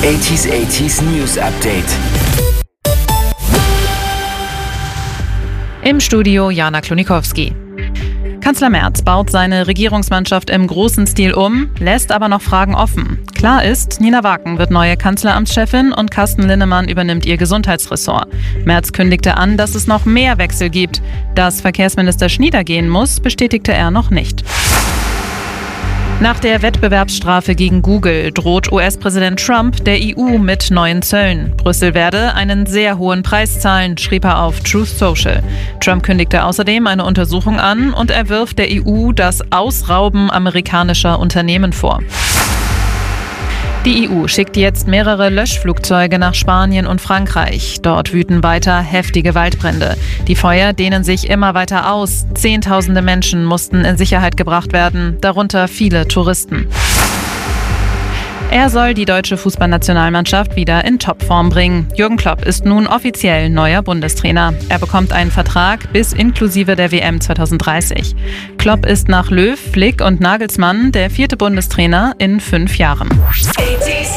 80s News Update. Im Studio Jana Klonikowski. Kanzler Merz baut seine Regierungsmannschaft im großen Stil um, lässt aber noch Fragen offen. Klar ist, Nina Waken wird neue Kanzleramtschefin und Carsten Linnemann übernimmt ihr Gesundheitsressort. Merz kündigte an, dass es noch mehr Wechsel gibt. Dass Verkehrsminister Schnieder gehen muss, bestätigte er noch nicht. Nach der Wettbewerbsstrafe gegen Google droht US-Präsident Trump der EU mit neuen Zöllen. Brüssel werde einen sehr hohen Preis zahlen, schrieb er auf Truth Social. Trump kündigte außerdem eine Untersuchung an und er wirft der EU das Ausrauben amerikanischer Unternehmen vor. Die EU schickt jetzt mehrere Löschflugzeuge nach Spanien und Frankreich. Dort wüten weiter heftige Waldbrände. Die Feuer dehnen sich immer weiter aus. Zehntausende Menschen mussten in Sicherheit gebracht werden, darunter viele Touristen. Er soll die deutsche Fußballnationalmannschaft wieder in Topform bringen. Jürgen Klopp ist nun offiziell neuer Bundestrainer. Er bekommt einen Vertrag bis inklusive der WM 2030. Klopp ist nach Löw, Flick und Nagelsmann der 4. Bundestrainer in 5 Jahren. 80s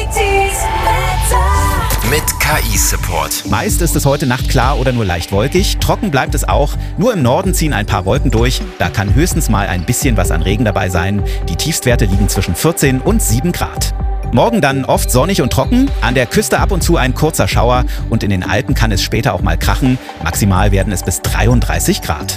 Mit KI-Support. Meist ist es heute Nacht klar oder nur leicht wolkig. Trocken bleibt es auch. Nur im Norden ziehen ein paar Wolken durch. Da kann höchstens mal ein bisschen was an Regen dabei sein. Die Tiefstwerte liegen zwischen 14 und 7 Grad. Morgen dann oft sonnig und trocken. An der Küste ab und zu ein kurzer Schauer. Und in den Alpen kann es später auch mal krachen. Maximal werden es bis 33 Grad.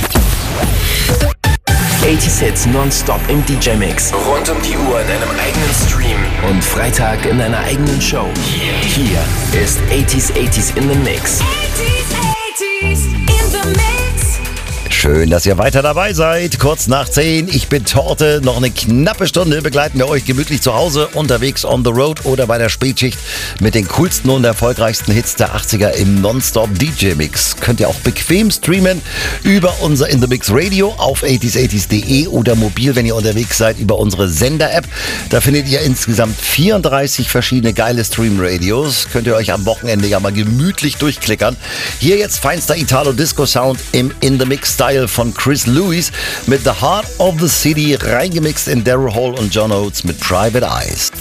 80s Hits nonstop im DJ-Mix. Rund um die Uhr in einem eigenen Stream. Und Freitag in einer eigenen Show. Hier ist 80s in the Mix. 80s in the mix. Schön, dass ihr weiter dabei seid. Kurz nach 10, ich bin Torte. Noch eine knappe Stunde begleiten wir euch gemütlich zu Hause, unterwegs on the road oder bei der Spätschicht mit den coolsten und erfolgreichsten Hits der 80er im Nonstop DJ-Mix. Könnt ihr auch bequem streamen über unser In The Mix Radio auf 80s80s.de oder mobil, wenn ihr unterwegs seid, über unsere Sender-App. Da findet ihr insgesamt 34 verschiedene geile Stream-Radios. Könnt ihr euch am Wochenende ja mal gemütlich durchklickern. Hier jetzt feinster Italo-Disco-Sound im In The Mix-Style von Chris Lewis mit The Heart of the City, reingemixt in Daryl Hall und John Oates mit Private Eyes.